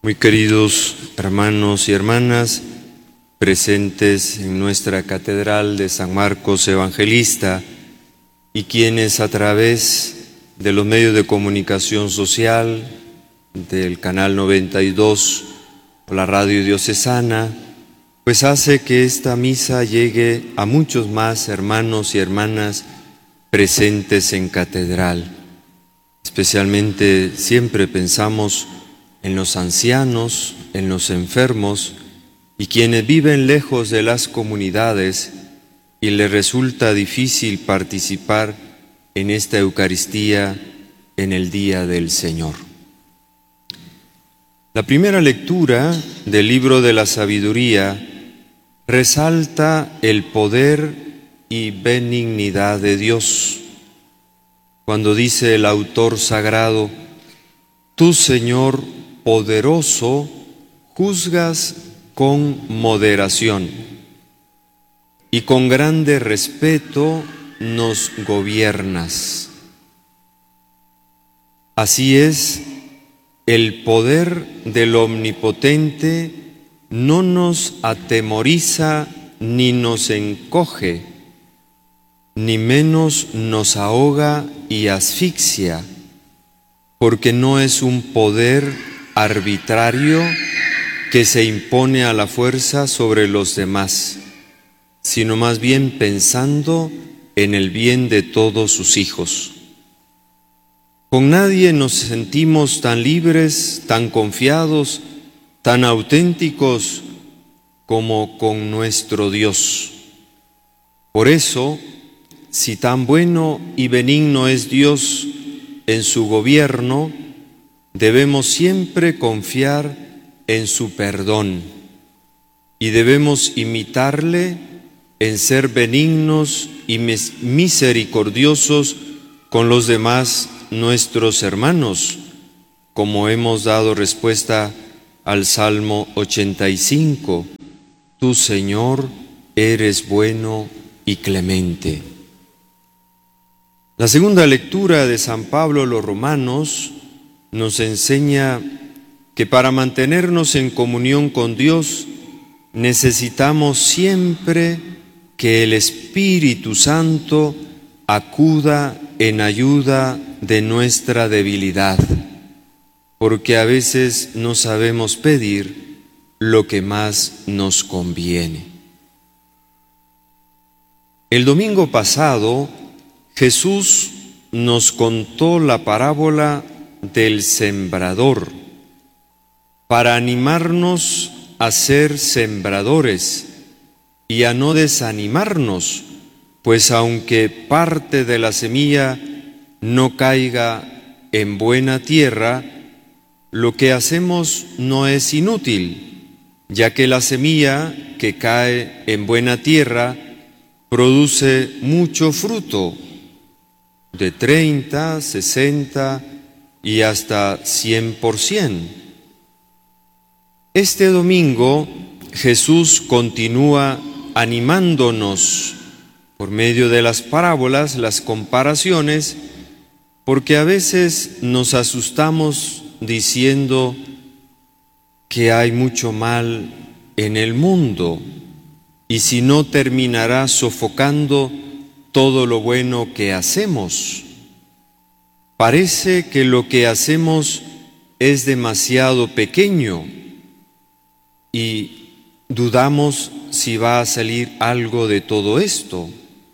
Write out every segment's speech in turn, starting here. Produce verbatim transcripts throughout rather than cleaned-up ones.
Muy queridos hermanos y hermanas, presentes en nuestra Catedral de San Marcos Evangelista y quienes a través de los medios de comunicación social, del canal noventa y dos o la radio diocesana, pues hace que esta misa llegue a muchos más hermanos y hermanas presentes en catedral. Especialmente siempre pensamos en los ancianos, en los enfermos y quienes viven lejos de las comunidades y les resulta difícil participar en esta Eucaristía en el Día del Señor. La primera lectura del libro de la Sabiduría resalta el poder y benignidad de Dios, cuando dice el autor sagrado: Tú, Señor poderoso, juzgas con moderación y con grande respeto nos gobiernas. Así es, el poder del Omnipotente no nos atemoriza ni nos encoge, ni menos nos ahoga y asfixia, porque no es un poder arbitrario que se impone a la fuerza sobre los demás, sino más bien pensando en el bien de todos sus hijos. Con nadie nos sentimos tan libres, tan confiados, tan auténticos como con nuestro Dios. Por eso, si tan bueno y benigno es Dios en su gobierno, debemos siempre confiar en su perdón y debemos imitarle en ser benignos y misericordiosos con los demás nuestros hermanos, como hemos dado respuesta al Salmo ochenta y cinco. Tú, Señor, eres bueno y clemente. La segunda lectura de San Pablo a los Romanos nos enseña que para mantenernos en comunión con Dios necesitamos siempre que el Espíritu Santo acuda en ayuda de nuestra debilidad, porque a veces no sabemos pedir lo que más nos conviene. El domingo pasado, Jesús nos contó la parábola del sembrador para animarnos a ser sembradores y a no desanimarnos, pues aunque parte de la semilla no caiga en buena tierra, lo que hacemos no es inútil, ya que la semilla que cae en buena tierra produce mucho fruto, de treinta, sesenta y hasta cien por ciento. Este domingo Jesús continúa animándonos por medio de las parábolas, las comparaciones, porque a veces nos asustamos diciendo que hay mucho mal en el mundo y si no terminará sofocando todo lo bueno que hacemos. Parece que lo que hacemos es demasiado pequeño y dudamos si va a salir algo de todo esto.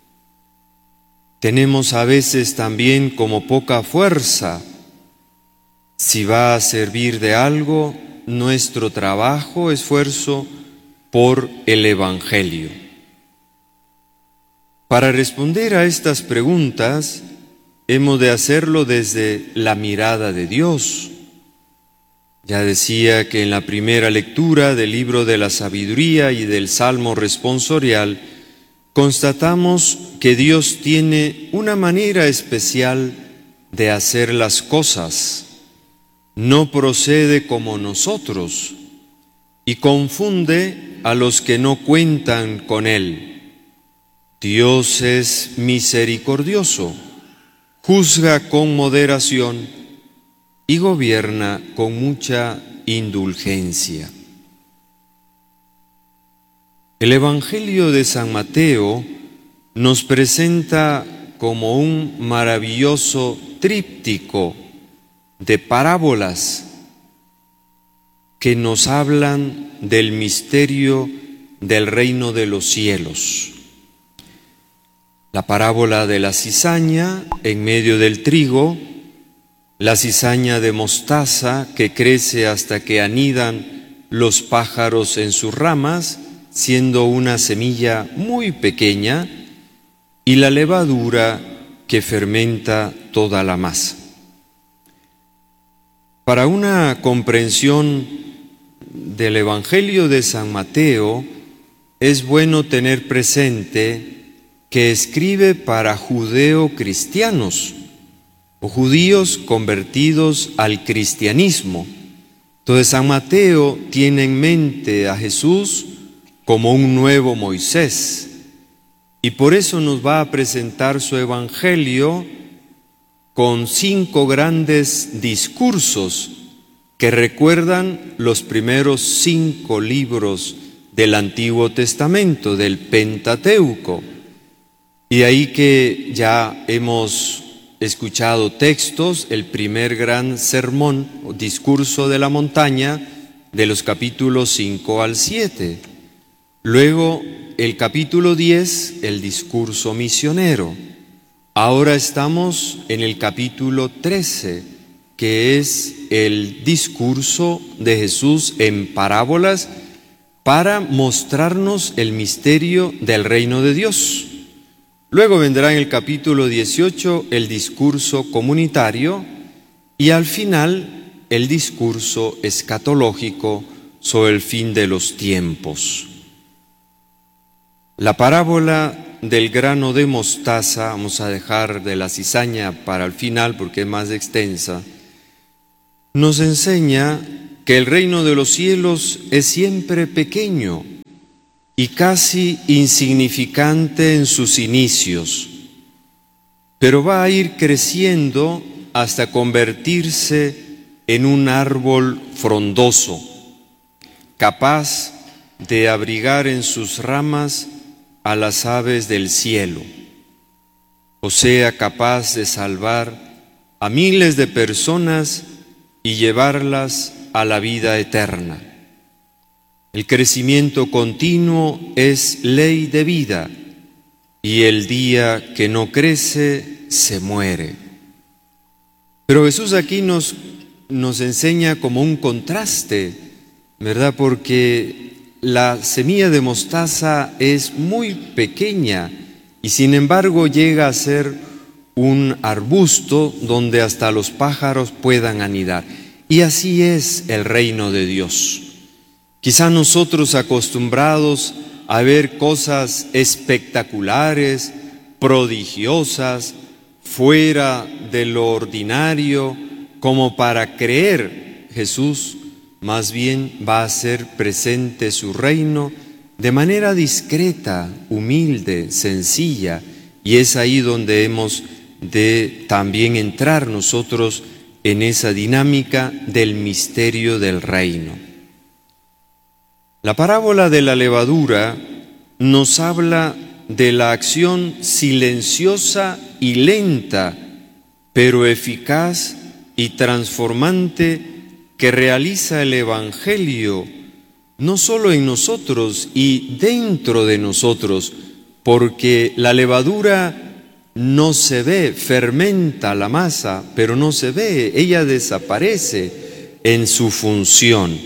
Tenemos a veces también como poca fuerza. Si va a servir de algo nuestro trabajo, esfuerzo por el Evangelio. Para responder a estas preguntas, hemos de hacerlo desde la mirada de Dios. Ya decía que en la primera lectura del libro de la Sabiduría y del Salmo responsorial, constatamos que Dios tiene una manera especial de hacer las cosas. No procede como nosotros y confunde a los que no cuentan con Él. Dios es misericordioso, juzga con moderación y gobierna con mucha indulgencia. El Evangelio de San Mateo nos presenta como un maravilloso tríptico de parábolas que nos hablan del misterio del reino de los cielos. La parábola de la cizaña en medio del trigo, la cizaña de mostaza que crece hasta que anidan los pájaros en sus ramas, siendo una semilla muy pequeña, y la levadura que fermenta toda la masa. Para una comprensión del Evangelio de San Mateo, es bueno tener presente que escribe para judeo-cristianos o judíos convertidos al cristianismo. Entonces San Mateo tiene en mente a Jesús como un nuevo Moisés, y por eso nos va a presentar su Evangelio con cinco grandes discursos que recuerdan los primeros cinco libros del Antiguo Testamento, del Pentateuco. Y ahí que ya hemos escuchado textos, el primer gran sermón o discurso de la montaña, de los capítulos cinco al siete. Luego el capítulo diez, el discurso misionero. Ahora estamos en el capítulo trece, que es el discurso de Jesús en parábolas para mostrarnos el misterio del reino de Dios. Luego vendrá en el capítulo dieciocho el discurso comunitario y al final el discurso escatológico sobre el fin de los tiempos. La parábola del grano de mostaza, vamos a dejar de la cizaña para el final porque es más extensa, nos enseña que el reino de los cielos es siempre pequeño y casi insignificante en sus inicios, pero va a ir creciendo hasta convertirse en un árbol frondoso, capaz de abrigar en sus ramas a las aves del cielo, o sea, capaz de salvar a miles de personas y llevarlas a la vida eterna. El crecimiento continuo es ley de vida, y el día que no crece, se muere. Pero Jesús aquí nos, nos enseña como un contraste, ¿verdad? Porque la semilla de mostaza es muy pequeña y sin embargo llega a ser un arbusto donde hasta los pájaros puedan anidar. Y así es el reino de Dios. Quizá nosotros acostumbrados a ver cosas espectaculares, prodigiosas, fuera de lo ordinario, como para creer, Jesús más bien va a hacer presente su reino de manera discreta, humilde, sencilla, y es ahí donde hemos de también entrar nosotros en esa dinámica del misterio del reino. La parábola de la levadura nos habla de la acción silenciosa y lenta, pero eficaz y transformante que realiza el Evangelio, no solo en nosotros y dentro de nosotros, porque la levadura no se ve, fermenta la masa, pero no se ve, ella desaparece en su función.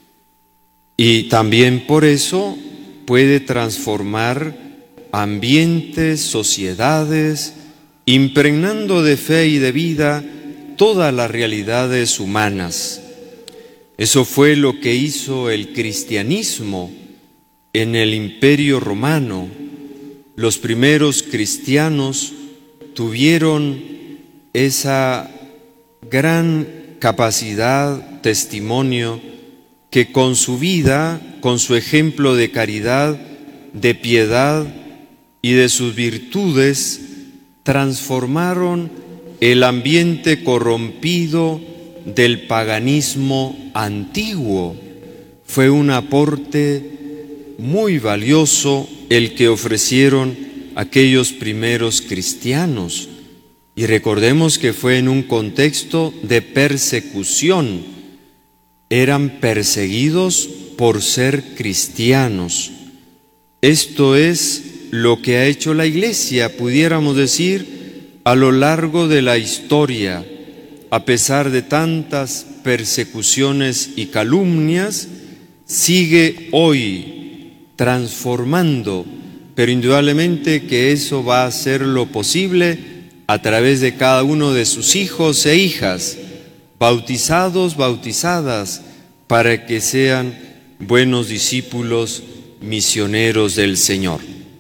Y también por eso puede transformar ambientes, sociedades, impregnando de fe y de vida todas las realidades humanas. Eso fue lo que hizo el cristianismo en el Imperio Romano. Los primeros cristianos tuvieron esa gran capacidad, testimonio, que con su vida, con su ejemplo de caridad, de piedad y de sus virtudes, transformaron el ambiente corrompido del paganismo antiguo. Fue un aporte muy valioso el que ofrecieron aquellos primeros cristianos. Y recordemos que fue en un contexto de persecución. Eran perseguidos por ser cristianos. Esto es lo que ha hecho la Iglesia, pudiéramos decir, a lo largo de la historia. A pesar de tantas persecuciones y calumnias, sigue hoy transformando, pero indudablemente que eso va a ser lo posible a través de cada uno de sus hijos e hijas, bautizados, bautizadas, para que sean buenos discípulos misioneros del Señor.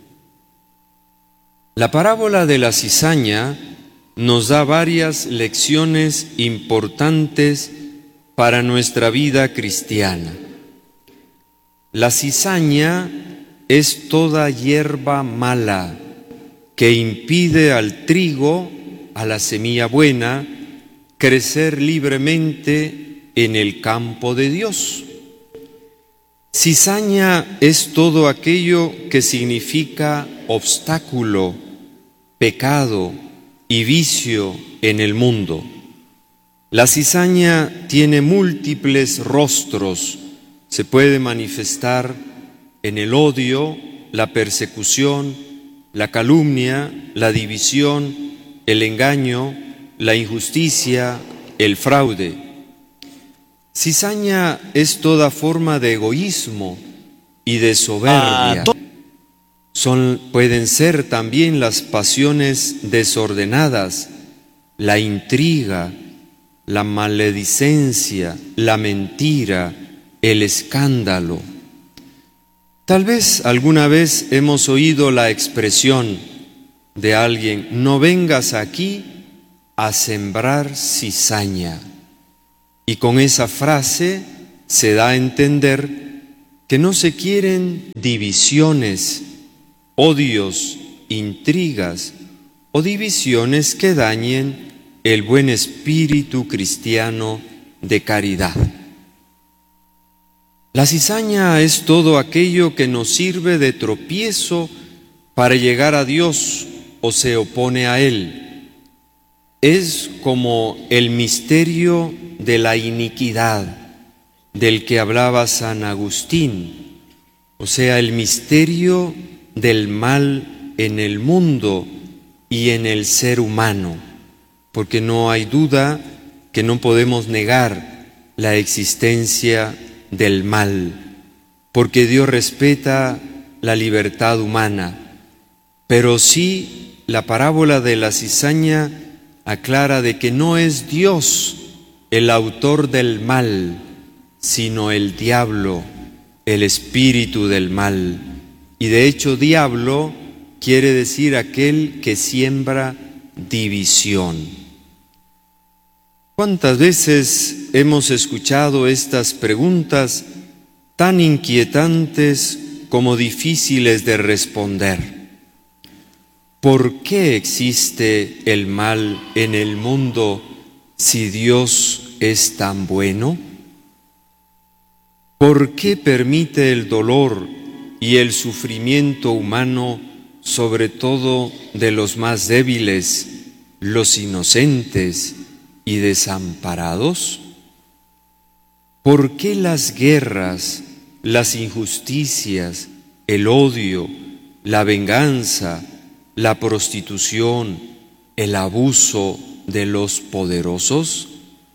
La parábola de la cizaña nos da varias lecciones importantes para nuestra vida cristiana. La cizaña es toda hierba mala que impide al trigo, a la semilla buena, crecer libremente en el campo de Dios. Cizaña es todo aquello que significa obstáculo, pecado y vicio en el mundo. La cizaña tiene múltiples rostros. Se puede manifestar en el odio, la persecución, la calumnia, la división, el engaño, la injusticia, el fraude. Cizaña es toda forma de egoísmo y de soberbia. Son, pueden ser también las pasiones desordenadas, la intriga, la maledicencia, la mentira, el escándalo. Tal vez alguna vez hemos oído la expresión de alguien: no vengas aquí a sembrar cizaña. Y con esa frase se da a entender que no se quieren divisiones, odios, intrigas o divisiones que dañen el buen espíritu cristiano de caridad. La cizaña es todo aquello que nos sirve de tropiezo para llegar a Dios o se opone a Él. Es como el misterio de la iniquidad del que hablaba San Agustín, o sea, el misterio del mal en el mundo y en el ser humano, porque no hay duda que no podemos negar la existencia del mal, porque Dios respeta la libertad humana, pero sí la parábola de la cizaña aclara de que no es Dios el autor del mal, sino el diablo, el espíritu del mal. Y de hecho, diablo quiere decir aquel que siembra división. ¿Cuántas veces hemos escuchado estas preguntas tan inquietantes como difíciles de responder? ¿Por qué existe el mal en el mundo si Dios es tan bueno? ¿Por qué permite el dolor y el sufrimiento humano, sobre todo de los más débiles, los inocentes y desamparados? ¿Por qué las guerras, las injusticias, el odio, la venganza, la prostitución, el abuso de los poderosos?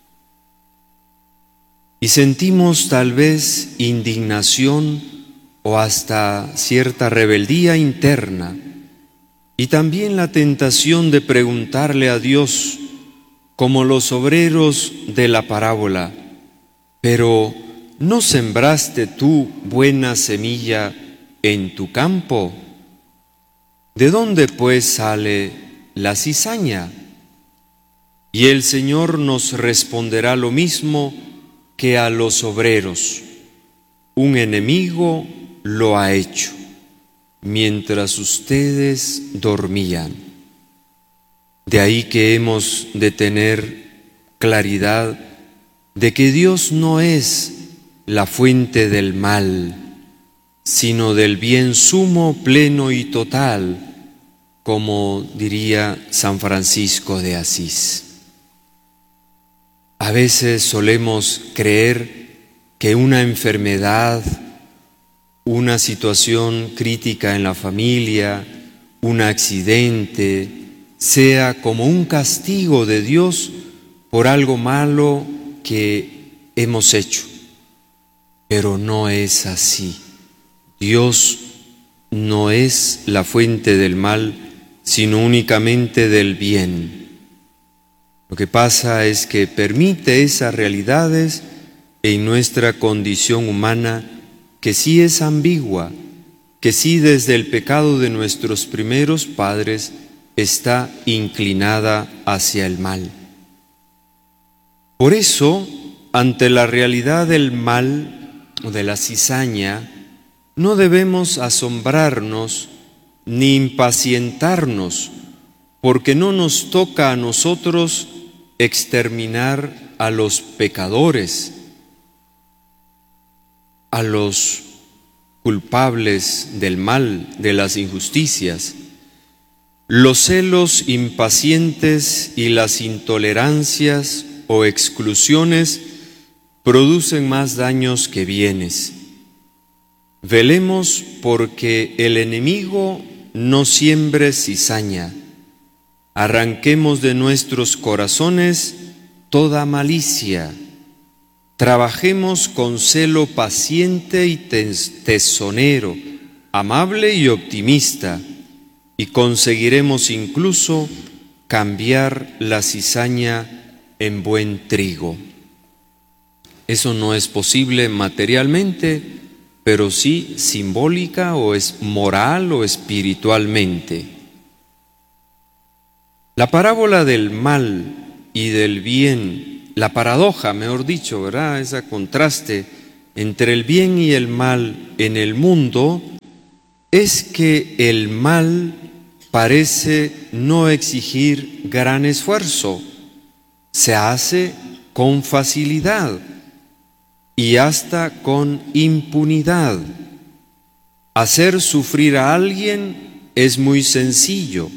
Y sentimos tal vez indignación o hasta cierta rebeldía interna, y también la tentación de preguntarle a Dios, como los obreros de la parábola: pero ¿no sembraste tú buena semilla en tu campo? ¿De dónde pues sale la cizaña? Y el Señor nos responderá lo mismo que a los obreros: un enemigo lo ha hecho, mientras ustedes dormían. De ahí que hemos de tener claridad de que Dios no es la fuente del mal, sino del bien sumo, pleno y total, como diría San Francisco de Asís. A veces solemos creer que una enfermedad, una situación crítica en la familia, un accidente, sea como un castigo de Dios por algo malo que hemos hecho. Pero no es así. Dios no es la fuente del mal, sino únicamente del bien. Lo que pasa es que permite esas realidades en nuestra condición humana, que sí es ambigua, que sí desde el pecado de nuestros primeros padres está inclinada hacia el mal. Por eso, ante la realidad del mal o de la cizaña, no debemos asombrarnos ni impacientarnos, porque no nos toca a nosotros exterminar a los pecadores, a los culpables del mal, de las injusticias. Los celos impacientes y las intolerancias o exclusiones producen más daños que bienes. Velemos porque el enemigo no siembre cizaña. Arranquemos de nuestros corazones toda malicia. Trabajemos con celo paciente y tesonero, amable y optimista, y conseguiremos incluso cambiar la cizaña en buen trigo. Eso no es posible materialmente, pero sí simbólica o es moral o espiritualmente. La parábola del mal y del bien, la paradoja, mejor dicho, ¿verdad? Ese contraste entre el bien y el mal en el mundo es que el mal parece no exigir gran esfuerzo, se hace con facilidad y hasta con impunidad. Hacer sufrir a alguien es muy sencillo,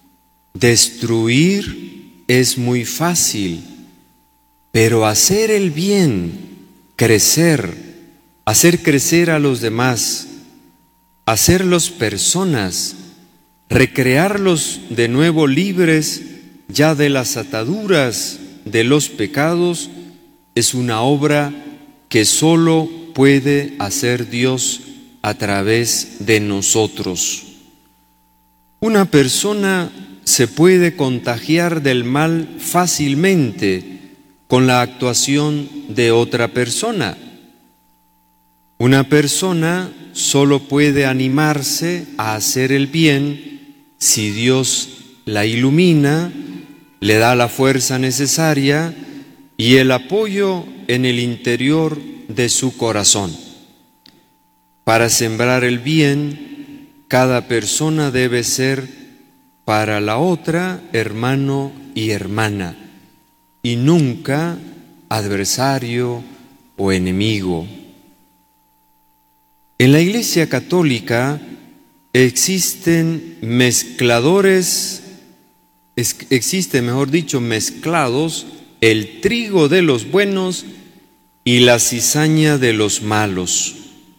destruir es muy fácil, pero hacer el bien, crecer, hacer crecer a los demás, hacerlos personas, recrearlos de nuevo libres ya de las ataduras de los pecados, es una obra que solo puede hacer Dios a través de nosotros. Una persona se puede contagiar del mal fácilmente con la actuación de otra persona. Una persona solo puede animarse a hacer el bien si Dios la ilumina, le da la fuerza necesaria y el apoyo en el interior de su corazón. Para sembrar el bien, cada persona debe ser para la otra hermano y hermana, y nunca adversario o enemigo. En la Iglesia Católica existen mezcladores, existe, mejor dicho, mezclados el trigo de los buenos y la cizaña de los malos.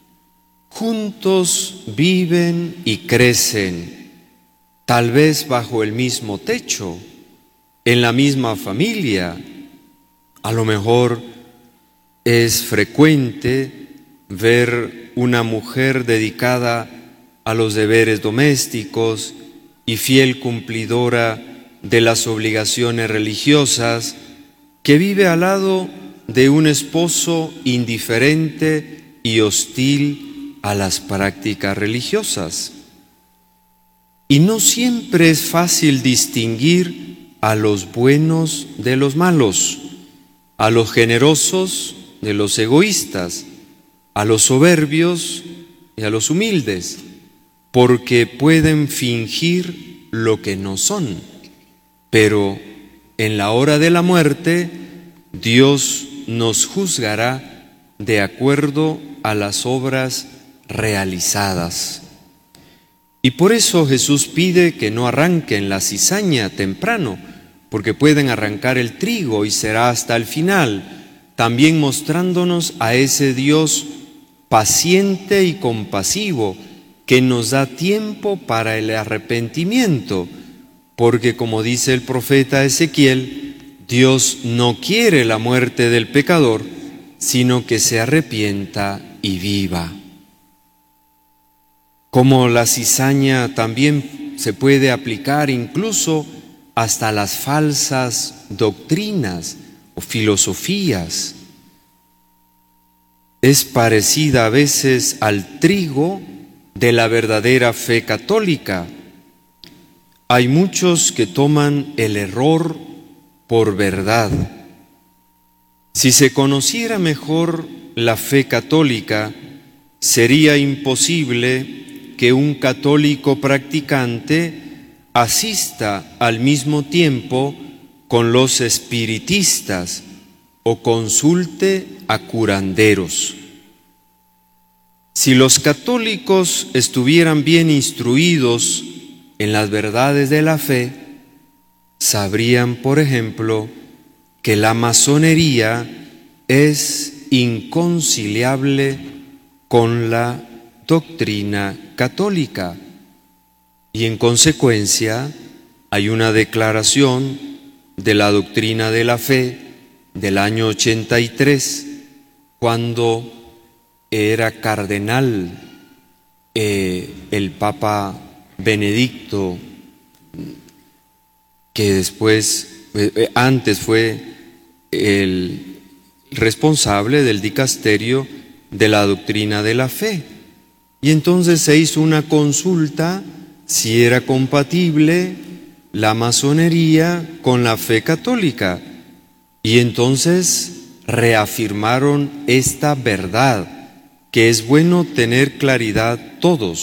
Juntos viven y crecen, tal vez bajo el mismo techo, en la misma familia. A lo mejor es frecuente ver una mujer dedicada a los deberes domésticos y fiel cumplidora de las obligaciones religiosas, que vive al lado de un esposo indiferente y hostil a las prácticas religiosas. Y no siempre es fácil distinguir a los buenos de los malos, a los generosos de los egoístas, a los soberbios y a los humildes, porque pueden fingir lo que no son, pero en la hora de la muerte Dios nos juzgará de acuerdo a las obras realizadas. Y por eso Jesús pide que no arranquen la cizaña temprano, porque pueden arrancar el trigo y será hasta el final, también mostrándonos a ese Dios paciente y compasivo que nos da tiempo para el arrepentimiento, porque como dice el profeta Ezequiel, Dios no quiere la muerte del pecador, sino que se arrepienta y viva. Como la cizaña también se puede aplicar incluso hasta las falsas doctrinas o filosofías. Es parecida a veces al trigo de la verdadera fe católica. Hay muchos que toman el error por verdad. Si se conociera mejor la fe católica, sería imposible que un católico practicante asista al mismo tiempo con los espiritistas o consulte a curanderos. Si los católicos estuvieran bien instruidos en las verdades de la fe, sabrían, por ejemplo, que la masonería es inconciliable con la doctrina católica y en consecuencia hay una declaración de la doctrina de la fe del año ochenta y tres, cuando era cardenal eh, el Papa Benedicto, que después, eh, antes fue el responsable del dicasterio de la doctrina de la fe. Y entonces se hizo una consulta si era compatible la masonería con la fe católica. Y entonces reafirmaron esta verdad, que es bueno tener claridad todos.